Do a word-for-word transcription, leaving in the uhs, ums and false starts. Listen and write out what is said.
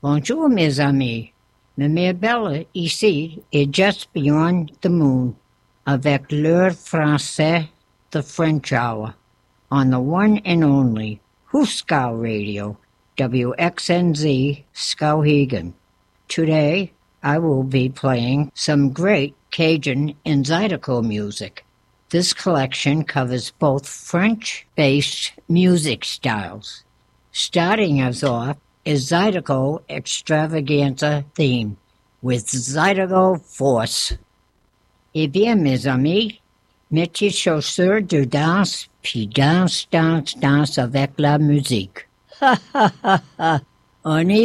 Bonjour, mes amis. Ma mère belle ici est just beyond the moon avec l'heure français, the French hour, on the one and only Huskow Radio, W X N Z, Skowhegan. Today, I will be playing some great Cajun and Zydeco music. This collection covers both French-based music styles. Starting us off is Zydeco Extravaganza theme with Zydeco Force. Eh bien, mes amis, mettez chaussures de danse, puis danse, danse, danse avec la musique. Ha ha ha ha. On y